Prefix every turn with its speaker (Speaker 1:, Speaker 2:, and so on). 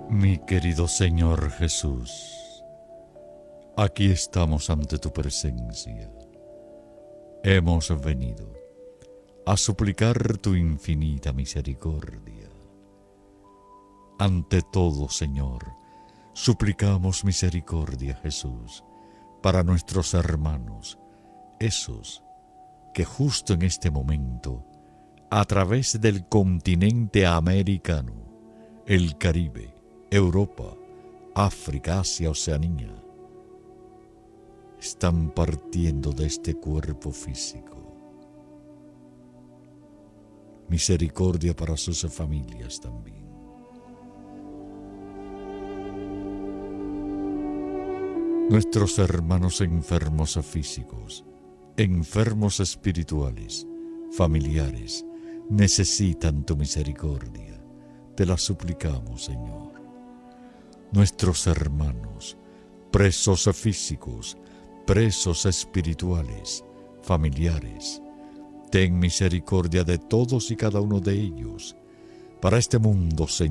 Speaker 1: Mi querido Señor Jesús, aquí estamos ante tu presencia. Hemos venido a suplicar tu infinita misericordia. Ante todo, Señor, suplicamos misericordia, Jesús, para nuestros hermanos, esos que justo en este momento, a través del continente americano, el Caribe, Europa, África, Asia, Oceanía, están partiendo de este cuerpo físico. Misericordia para sus familias también. Nuestros hermanos enfermos físicos, enfermos espirituales, familiares, necesitan tu misericordia. Te la suplicamos, Señor. Nuestros hermanos, presos físicos, presos espirituales, familiares, ten misericordia de todos y cada uno de ellos. Para este mundo, Señor,